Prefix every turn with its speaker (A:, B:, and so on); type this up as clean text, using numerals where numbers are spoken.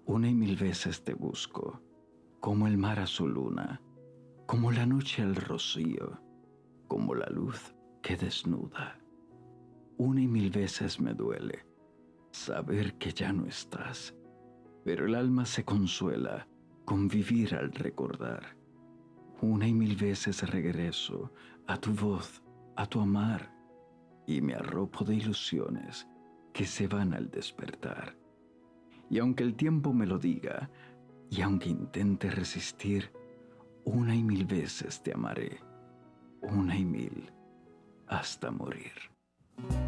A: Una y mil veces te busco, como el mar a su luna, como la noche al rocío, como la luz que desnuda. Una y mil veces me duele saber que ya no estás, pero el alma se consuela con vivir al recordar. Una y mil veces regreso a tu voz, a tu amar, y me arropo de ilusiones que se van al despertar. Y aunque el tiempo me lo diga, y aunque intente resistir, una y mil veces te amaré, una y mil, hasta morir.